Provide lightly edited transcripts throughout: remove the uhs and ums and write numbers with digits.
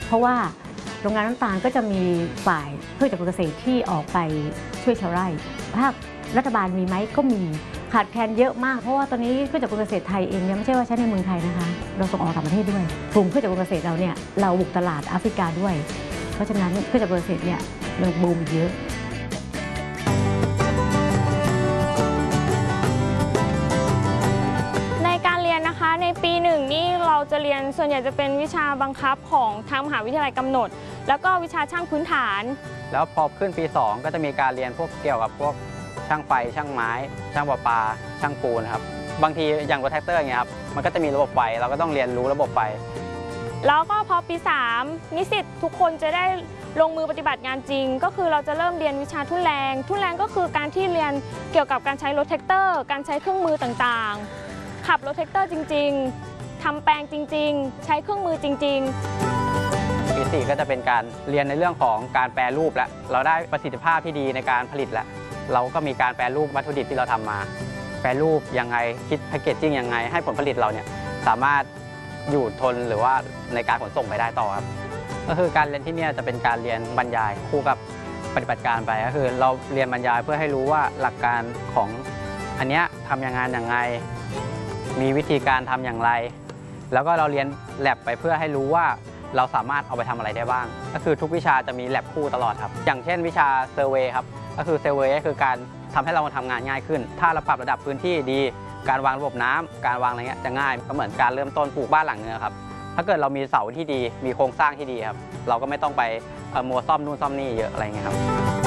เพราะว่าโรงงานน้ำตาลก็จะมีฝ่ายเพื่อจักรเกษตรที่ออกไปช่วยชาวไร่ภาครัฐบาลมีไหมก็มีขาดแคลนเยอะมากเพราะว่าตอนนี้พืชจักรเกษตรไทยเองเนี่ยไม่ใช่ว่าใช้ในเมืองไทยนะคะเราส่งออกต่างประเทศด้วยกลุ่มพืชจักรเกษตรเราเนี่ยเราบุกตลาดแอฟริกาด้วยเพราะฉะนั้นพืชจักรเกษตรเนี่ยยังบูมเยอะในการเรียนนะคะในปีหนึ่งนี่เราจะเรียนส่วนใหญ่จะเป็นวิชาบังคับของทางมหาวิทยาลัยกำหนดแล้วก็วิชาช่างพื้นฐานแล้วพอขึ้นปี 2ก็จะมีการเรียนพวกเกี่ยวกับพวกช่างไฟช่างไม้ช่างประปาช่างปูนครับบางทีอย่างรถแท็กเตอร์อย่างเงี้ยครับมันก็จะมีระบบไฟเราก็ต้องเรียนรู้ระบบไฟแล้วก็พอปี 3นิสิตทุกคนจะได้ลงมือปฏิบัติงานจริงก็คือเราจะเริ่มเรียนวิชาทุ่นแรงก็คือการที่เรียนเกี่ยวกับการใช้รถแท็กเตอร์การใช้เครื่องมือต่างๆขับรถแท็กเตอร์จริงๆทำแปลงจริงๆใช้เครื่องมือจริงๆปี 4ก็จะเป็นการเรียนในเรื่องของการแปรรูปแล้วเราได้ประสิทธิภาพที่ดีในการผลิตแล้วเราก็มีการแปรรูปวัตถุดิบที่เราทำมาแปรรูปยังไงคิดแพคเกจจิ้งยังไงให้ผลผลิตเราเนี่ยสามารถอยู่ทนหรือว่าในการขนส่งไปได้ต่อครับก็คือการเรียนที่นี่จะเป็นการเรียนบรรยายคู่กับปฏิบัติการไปก็คือเราเรียนบรรยายเพื่อให้รู้ว่าหลักการของอันเนี้ยทำยังไงมีวิธีการทำอย่างไรแล้วก็เราเรียนแลบไปเพื่อให้รู้ว่าเราสามารถเอาไปทำอะไรได้บ้างก็คือทุกวิชาจะมีแลบคู่ตลอดครับอย่างเช่นวิชาเซอร์เวย์ครับก็คือเซอร์เวย์ก็คือการทำให้เราทำงานง่ายขึ้นถ้าเราปรับระดับพื้นที่ดีการวางระบบน้ำการวางอะไรเงี้ยจะง่ายก็เหมือนการเริ่มต้นปลูกบ้านหลังนึงครับถ้าเกิดเรามีเสาที่ดีมีโครงสร้างที่ดีครับเราก็ไม่ต้องไปมัวซ่อมนู่นซ่อมนี่เยอะอะไรเงี้ยครับ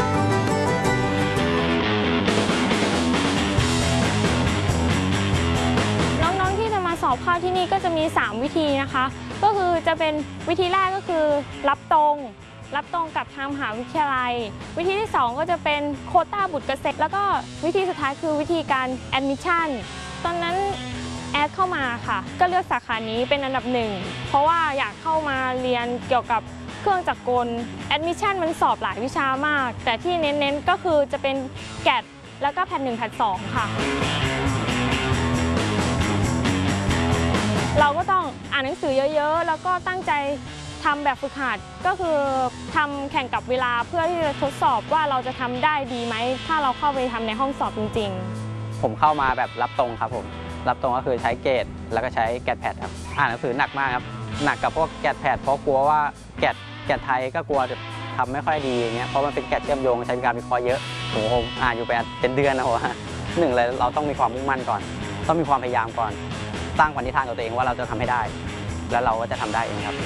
น้องๆที่จะมาสอบเข้าที่นี่ก็จะมี3วิธีนะคะก็คือจะเป็นวิธีแรกก็คือรับตรงกับทางมหาวิทยาลัยวิธีที่2ก็จะเป็นโควต้าบุตรเกษตรแล้วก็วิธีสุดท้ายคือวิธีการแอดมิชชั่นตอนนั้นแอดเข้ามาค่ะก็เลือกสาขานี้เป็นอันดับ1เพราะว่าอยากเข้ามาเรียนเกี่ยวกับเครื่องจักรกลแอดมิชชั่นมันสอบหลายวิชามากแต่ที่เน้นๆก็คือจะเป็นแกดแล้วก็แพท1แพท2ค่ะเราก็ต้องอ่านหนังสือเยอะๆแล้วก็ตั้งใจทำแบบฝึกหัดก็คือทำแข่งกับเวลาเพื่อที่จะทดสอบว่าเราจะทำได้ดีไหมถ้าเราเข้าไปทำในห้องสอบจริงๆผมเข้ามาแบบรับตรงครับผมรับตรงก็คือใช้เกรดแล้วก็ใช้แกดแพดครับอ่านหนังสือหนักมากครับหนักกับพวกแกดแพดเพราะกลัวว่าแกดไทยก็กลัวจะทำไม่ค่อยดีอย่างเงี้ยเพราะมันเป็นแกดเชื่อมโยงใช้การวิเคราะห์เยอะผมอ่านอยู่ไปเป็นเดือนนะผมหนึ่งเลยเราต้องมีความมุ่งมั่นก่อนต้องมีความพยายามก่อนสร้างปณิธานกับตัวเองว่าเราจะทำให้ได้แล้วเราก็จะทำได้เองครับ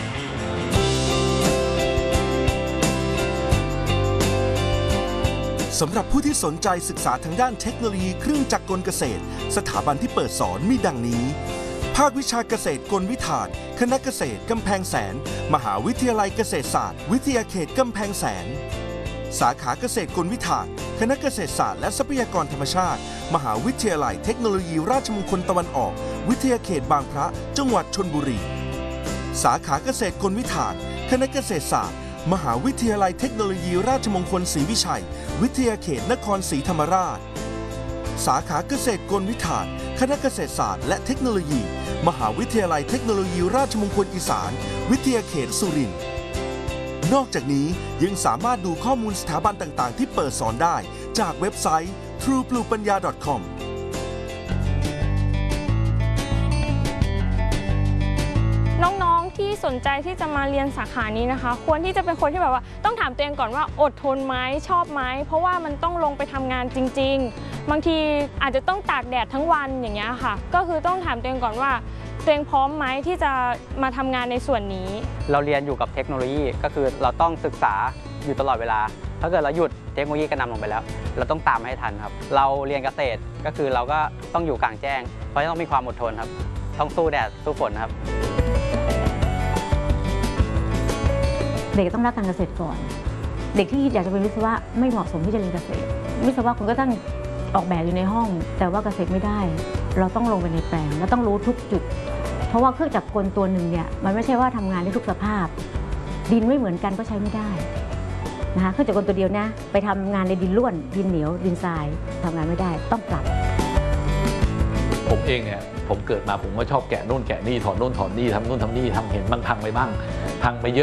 สำหรับผู้ที่สนใจศึกษาทางด้านเทคโนโลยีเครื่องจักรกลเกษตรสถาบันที่เปิดสอนมีดังนี้ภาควิชาเกษตรกลวิทานคณะเกษตรกำแพงแสนมหาวิทยาลัยเกษตรศาสตร์วิทยาเขตกำแพงแสนสาขาเกษตรกลวิทานคณะเกษตรศาสตร์และทรัพยากรธรรมชาติมหาวิทยาลัยเทคโนโลยีราชมงคลตะวันออกวิทยาเขตบางพระจังหวัดชลบุรีสาขาเกษตรกลวิทานคณะเกษตรศาสตร์มหาวิทยาลัยเทคโนโลยีราชมงคลศรีวิชัยวิทยาเขตนครศรีธรรมราชสาขาเกษตรกลวิทานคณะเกษตรศาสตร์และเทคโนโลยีมหาวิทยาลัยเทคโนโลยีราชมงคลอีสานวิทยาเขตสุรินทร์นอกจากนี้ยังสามารถดูข้อมูลสถาบันต่างๆที่เปิดสอนได้จากเว็บไซต์ truepluepanya.com น้องๆที่สนใจที่จะมาเรียนสาขานี้นะคะควรที่จะเป็นคนที่แบบว่าต้องถามตัวเองก่อนว่าอดทนไหมชอบไหมเพราะว่ามันต้องลงไปทำงานจริงๆบางทีอาจจะต้องตากแดดทั้งวันอย่างเงี้ยค่ะก็คือต้องถามตัวเองก่อนว่าตัวเองพร้อมไหมที่จะมาทำงานในส่วนนี้เราเรียนอยู่กับเทคโนโลยีก็คือเราต้องศึกษาอยู่ตลอดเวลาถ้าเกิดเราหยุดเทคโนโลยีก็นำลงไปแล้วเราต้องตามให้ทันครับเราเรียนเกษตรก็คือเราก็ต้องอยู่กลางแจ้งเพราะต้องมีความอดทนครับต้องสู้แดดสู้ฝนครับเด็กต้องรักการเกษตรก่อนเด็กที่อยากจะเป็นวิศวะไม่เหมาะสมที่จะเรียนเกษตรวิศวะคุณก็ต้องออกแบบอยู่ในห้องแต่ว่าเกษตรไม่ได้เราต้องลงไปในแปลงแล้วต้องรู้ทุกจุดเพราะว่าเครื่องจักรกลตัวหนึ่งเนี่ยมันไม่ใช่ว่าทำงานได้ทุกสภาพดินไม่เหมือนกันก็ใช้ไม่ได้นะคะเครื่องจักรกลตัวเดียวนะไปทำงานในดินร่วนดินเหนียวดินทรายทำงานไม่ได้ต้องปรับผมเองเนี่ยผมเกิดมาผมก็ชอบแกะนู่นแกะนี่ถอนนู่นถอนนี่ทำนู่นทำนี่ทำเห็นมันพังไปบ้างพังไปเยอะ